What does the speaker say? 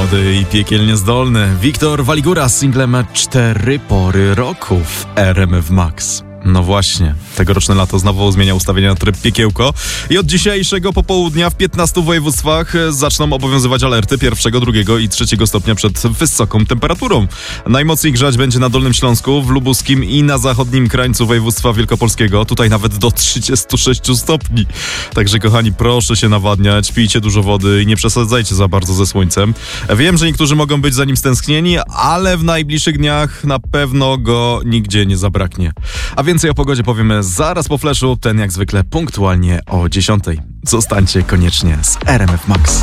młody i piekielnie zdolny. Wiktor Waligura z singlem 4 pory roku w RMF Max. No właśnie, tegoroczne lato znowu zmienia ustawienia na tryb piekiełko i od dzisiejszego popołudnia w 15 województwach zaczną obowiązywać alerty 1., 2. i 3. stopnia przed wysoką temperaturą. Najmocniej grzać będzie na Dolnym Śląsku, w Lubuskim i na zachodnim krańcu województwa wielkopolskiego. Tutaj nawet do 36 stopni. Także kochani, proszę się nawadniać, pijcie dużo wody i nie przesadzajcie za bardzo ze słońcem. Wiem, że niektórzy mogą być za nim stęsknieni, ale w najbliższych dniach na pewno go nigdzie nie zabraknie. A więcej o pogodzie powiemy zaraz po flashu, ten jak zwykle punktualnie o 10:00. Zostańcie koniecznie z RMF Max.